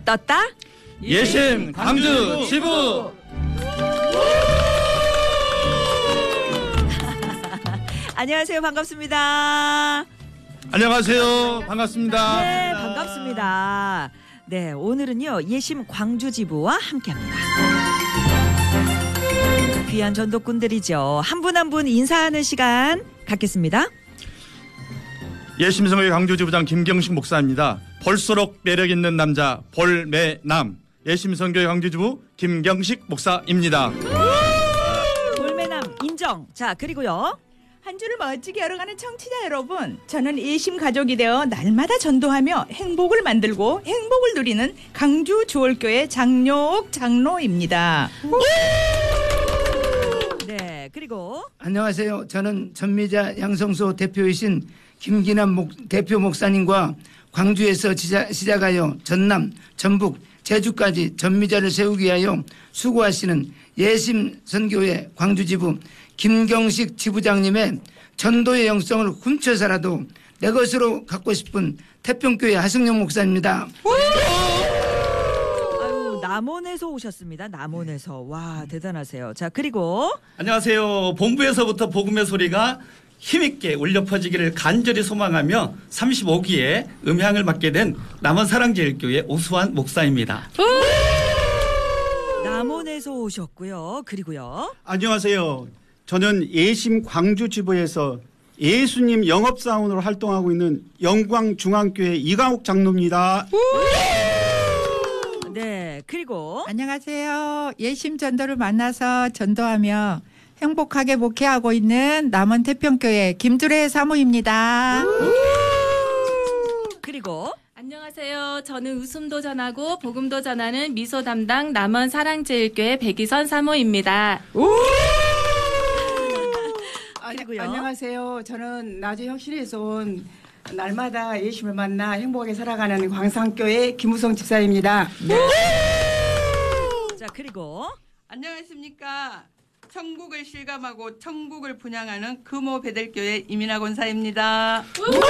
떴다. 예심 광주 지부. 안녕하세요. 반갑습니다. 안녕하세요. 반갑습니다. 네, 반갑습니다. 네, 오늘은요 예심 광주 지부와 함께합니다. 귀한 전도꾼들이죠. 한 분 한 분 인사하는 시간 갖겠습니다. 예심성교회 광주 지부장 김경식 목사입니다. 볼수록 매력 있는 남자 볼매남 예심성교회 광주 지부 김경식 목사입니다. 볼매남 인정. 자, 그리고요. 한 주를 멋지게 열어가는 청취자 여러분, 저는 예심 가족이 되어 날마다 전도하며 행복을 만들고 행복을 누리는 광주 주월교회 장려옥 장로입니다. 네, 그리고 안녕하세요. 저는 전미자 양성소 대표이신 김기남 대표 목사님과 광주에서 시작하여 전남, 전북, 제주까지 전미자를 세우기 위하여 수고하시는 예심선교회 광주지부 김경식 지부장님의 전도의 영성을 훔쳐서라도 내 것으로 갖고 싶은 태평교회 하승용 목사입니다. 아유, 남원에서 오셨습니다. 남원에서. 와, 대단하세요. 자, 그리고 안녕하세요. 본부에서부터 복음의 소리가 힘있게 울려 퍼지기를 간절히 소망하며 35기에 음향을 맡게 된 남원사랑제일교회 오수환 목사입니다. 남원에서 오셨고요. 그리고요. 안녕하세요. 저는 예심 광주지부에서 예수님 영업사원으로 활동하고 있는 영광중앙교회 이강욱 장로입니다. 네, 그리고 안녕하세요. 예심 전도를 만나서 전도하며 행복하게 목회하고 있는 남원 태평교회 김두래 사모입니다. 그리고 안녕하세요. 저는 웃음도 전하고 복음도 전하는 미소 담당 남원 사랑제일교회 백이선 사모입니다. 그리고요. 안녕하세요. 저는 나주 혁신에서 온 날마다 예심을 만나 행복하게 살아가는 광산교회 김우성 집사입니다. 네. 자, 그리고 안녕하십니까. 천국을 실감하고 천국을 분양하는 금호 베델교회 이민아 권사입니다.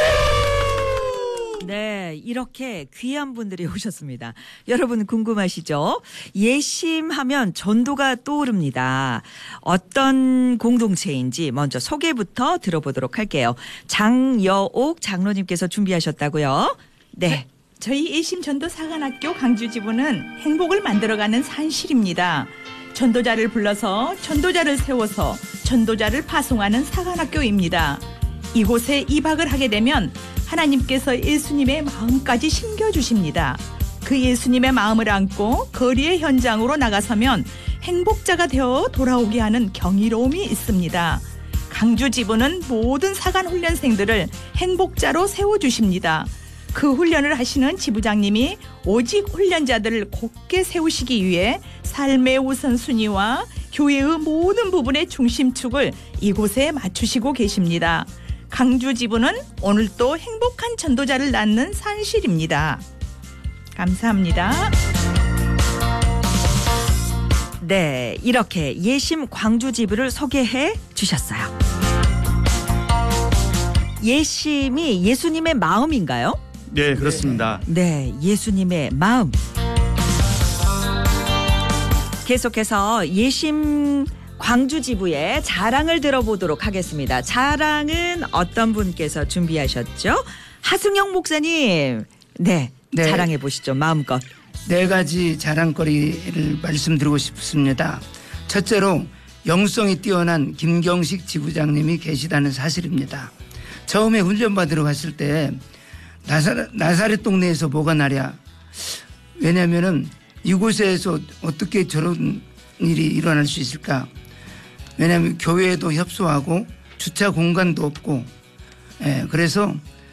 네, 이렇게 귀한 분들이 오셨습니다. 여러분 궁금하시죠? 예심하면 전도가 떠오릅니다. 어떤 공동체인지 먼저 소개부터 들어보도록 할게요. 장여옥 장로님께서 준비하셨다고요? 네. 저희 예심 전도 사관학교 광주지부는 행복을 만들어가는 산실입니다. 전도자를 불러서 전도자를 세워서 전도자를 파송하는 사관학교입니다. 이곳에 입학을 하게 되면 하나님께서 예수님의 마음까지 심겨주십니다. 그 예수님의 마음을 안고 거리의 현장으로 나가서면 행복자가 되어 돌아오게 하는 경이로움이 있습니다. 광주지부는 모든 사관훈련생들을 행복자로 세워주십니다. 그 훈련을 하시는 지부장님이 오직 훈련자들을 곧게 세우시기 위해 삶의 우선순위와 교회의 모든 부분의 중심축을 이곳에 맞추시고 계십니다. 광주지부는 오늘도 행복한 전도자를 낳는 산실입니다. 감사합니다. 네, 이렇게 예심 광주지부를 소개해 주셨어요. 예심이 예수님의 마음인가요? 네, 그렇습니다. 네, 예수님의 마음. 계속해서 예심 광주지부의 자랑을 들어보도록 하겠습니다. 자랑은 어떤 분께서 준비하셨죠? 하승영 목사님. 네, 자랑해 보시죠. 마음껏. 4가지 자랑거리를 말씀드리고 싶습니다. 첫째로 영성이 뛰어난 김경식 지부장님이 계시다는 사실입니다. 처음에 훈련받으러 갔을 때 나사렛 동네에서 뭐가 나랴. 왜냐하면은 이곳에서 어떻게 저런 일이 일어날 수 있을까. 왜냐하면 교회에도 협소하고 주차 공간도 없고, 그래서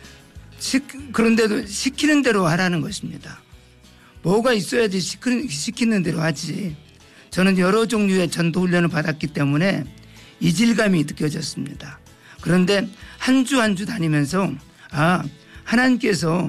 그런데도 시키는 대로 하라는 것입니다. 뭐가 있어야지 시키는 대로 하지. 저는 여러 종류의 전도 훈련을 받았기 때문에 이질감이 느껴졌습니다. 그런데 한 주 한 주 다니면서 하나님께서